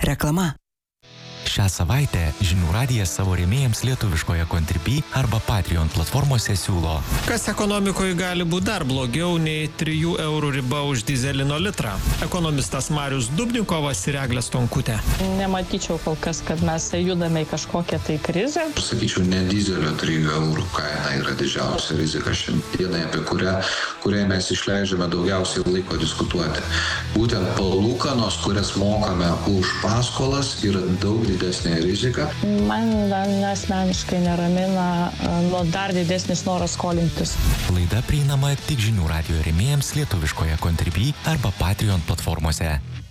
Reklama. Šią savaitę Žinių radijas savo rėmėjams lietuviškoje Contribui arba Patreon platformose siūlo. Kas ekonomikoje gali būti dar blogiau nei 3 eurų riba už dizelino litrą? Ekonomistas Marius Dubnikovas ir Eglė Stonkutė. Nematyčiau kol kas, kad mes judame į kažkokią tai krizę. Sakyčiau, ne dizelio 3 eurų kaina yra didžiausia rizika šiandienai, apie kuriai mes išleidžiame daugiausiai laiko diskutuoti. Būtent palūkanos, kurias mokame už paskolas, yra daug didesnė rizika. Man asmeniškai neramina dar didesnis noras skolintis. Laida prieinama tik Žinių radijo rėmėjams lietuviškoje Contribui arba Patreon platformose.